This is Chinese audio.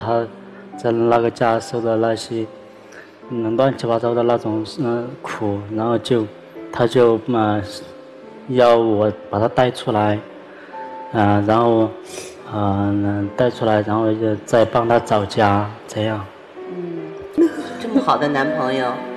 他在那个家受的那些乱七八糟的那种苦，然后他就要我把他带出来，然后带出来，然后再帮他找家，这样。 这么好的男朋友。